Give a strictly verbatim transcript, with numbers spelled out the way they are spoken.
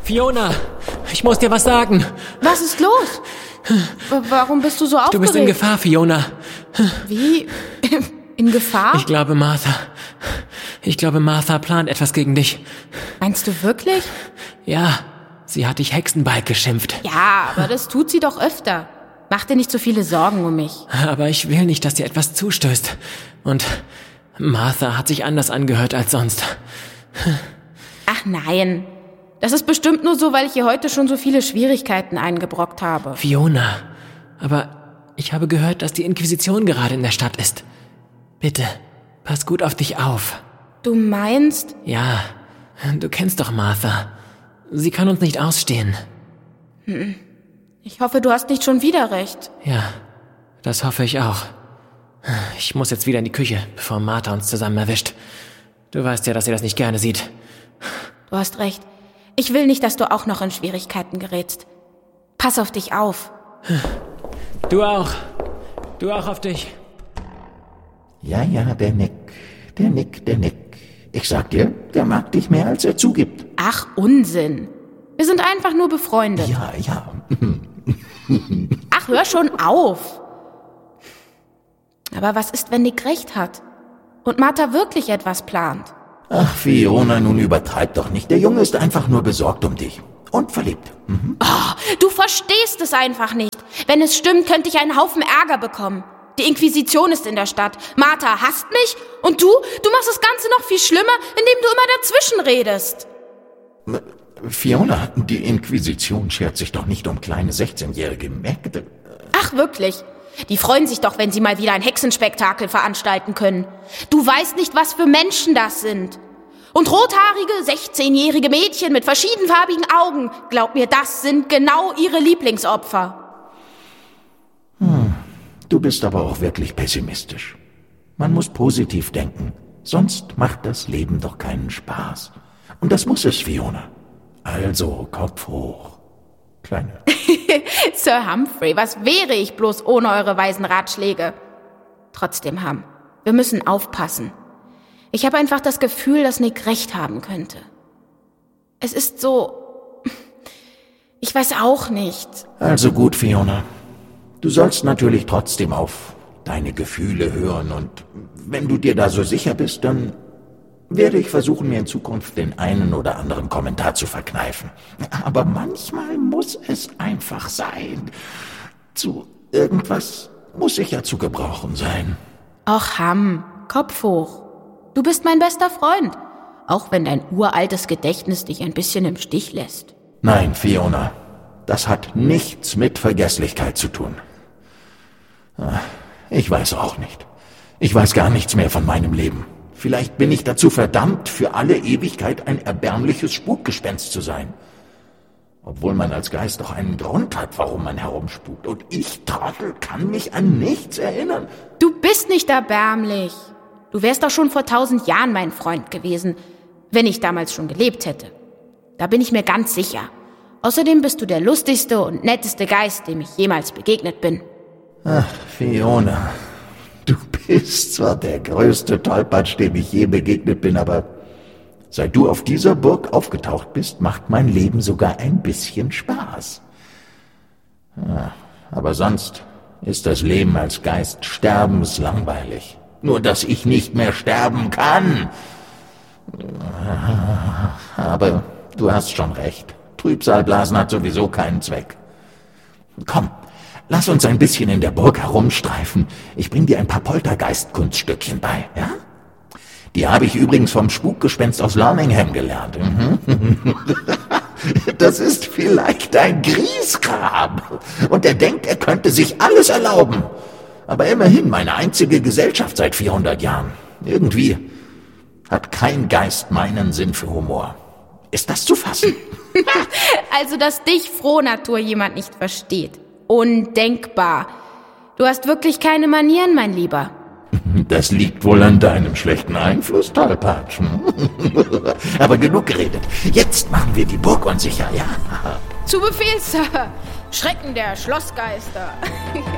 Fiona, ich muss dir was sagen. Was ist los? W- Warum bist du so aufgeregt? Du bist in Gefahr, Fiona. Wie? In Gefahr? Ich glaube, Martha. Ich glaube, Martha plant etwas gegen dich. Meinst du wirklich? Ja, sie hat dich Hexenbalg geschimpft. Ja, aber das tut sie doch öfter. Mach dir nicht so viele Sorgen um mich. Aber ich will nicht, dass dir etwas zustößt. Und Martha hat sich anders angehört als sonst. Ach nein. Das ist bestimmt nur so, weil ich ihr heute schon so viele Schwierigkeiten eingebrockt habe. Fiona, aber ich habe gehört, dass die Inquisition gerade in der Stadt ist. Bitte, pass gut auf dich auf. Du meinst? Ja, du kennst doch Martha. Sie kann uns nicht ausstehen. Hm. Ich hoffe, du hast nicht schon wieder recht. Ja, das hoffe ich auch. Ich muss jetzt wieder in die Küche, bevor Martha uns zusammen erwischt. Du weißt ja, dass sie das nicht gerne sieht. Du hast recht. Ich will nicht, dass du auch noch in Schwierigkeiten gerätst. Pass auf dich auf. Du auch. Du auch auf dich. Ja, ja, der Nick. Der Nick, der Nick. Ich sag dir, der mag dich mehr, als er zugibt. Ach, Unsinn. Wir sind einfach nur befreundet. Ja, ja. Ach, hör schon auf. Aber was ist, wenn Nick recht hat? Und Martha wirklich etwas plant? Ach, Fiona, nun übertreib doch nicht. Der Junge ist einfach nur besorgt um dich. Und verliebt. Mhm. Oh, du verstehst es einfach nicht. Wenn es stimmt, könnte ich einen Haufen Ärger bekommen. Die Inquisition ist in der Stadt. Martha hasst mich. Und du? Du machst das Ganze noch viel schlimmer, indem du immer dazwischen redest. Fiona, die Inquisition schert sich doch nicht um kleine sechzehnjährige Mägde. Ach, wirklich? Die freuen sich doch, wenn sie mal wieder ein Hexenspektakel veranstalten können. Du weißt nicht, was für Menschen das sind. Und rothaarige, sechzehnjährige Mädchen mit verschiedenfarbigen Augen, glaub mir, das sind genau ihre Lieblingsopfer. Hm, du bist aber auch wirklich pessimistisch. Man muss positiv denken, sonst macht das Leben doch keinen Spaß. Und das muss es, Fiona. Also, Kopf hoch. Kleine. Sir Humphrey, was wäre ich bloß ohne eure weisen Ratschläge? Trotzdem, Hum, wir müssen aufpassen. Ich habe einfach das Gefühl, dass Nick recht haben könnte. Es ist so... Ich weiß auch nicht. Also gut, Fiona. Du sollst natürlich trotzdem auf deine Gefühle hören und wenn du dir da so sicher bist, dann werde ich versuchen, mir in Zukunft den einen oder anderen Kommentar zu verkneifen. Aber manchmal muss es einfach sein. Zu irgendwas muss ich ja zu gebrauchen sein. Och, Hum, Kopf hoch. Du bist mein bester Freund, auch wenn dein uraltes Gedächtnis dich ein bisschen im Stich lässt. Nein, Fiona, das hat nichts mit Vergesslichkeit zu tun. Ich weiß auch nicht. Ich weiß gar nichts mehr von meinem Leben. Vielleicht bin ich dazu verdammt, für alle Ewigkeit ein erbärmliches Spukgespenst zu sein. Obwohl man als Geist doch einen Grund hat, warum man herumspukt. Und ich, Trottel, kann mich an nichts erinnern. Du bist nicht erbärmlich. Du wärst doch schon vor tausend Jahren mein Freund gewesen, wenn ich damals schon gelebt hätte. Da bin ich mir ganz sicher. Außerdem bist du der lustigste und netteste Geist, dem ich jemals begegnet bin. Ach, Fiona... Du bist zwar der größte Tollpatsch, dem ich je begegnet bin, aber seit du auf dieser Burg aufgetaucht bist, macht mein Leben sogar ein bisschen Spaß. Ja, aber sonst ist das Leben als Geist sterbenslangweilig. Nur, dass ich nicht mehr sterben kann. Aber du hast schon recht. Trübsalblasen hat sowieso keinen Zweck. Komm. Lass uns ein bisschen in der Burg herumstreifen. Ich bring dir ein paar Poltergeist-Kunststückchen bei, ja? Die habe ich übrigens vom Spukgespenst aus Lerningham gelernt. Mhm. Das ist vielleicht ein Griesgrab. Und er denkt, er könnte sich alles erlauben. Aber immerhin meine einzige Gesellschaft seit vierhundert Jahren. Irgendwie hat kein Geist meinen Sinn für Humor. Ist das zu fassen? Also, dass dich Frohnatur jemand nicht versteht. Undenkbar. Du hast wirklich keine Manieren, mein Lieber. Das liegt wohl an deinem schlechten Einfluss, Tollpatsch. Aber genug geredet. Jetzt machen wir die Burg unsicher, ja? Zu Befehl, Sir. Schrecken der Schlossgeister.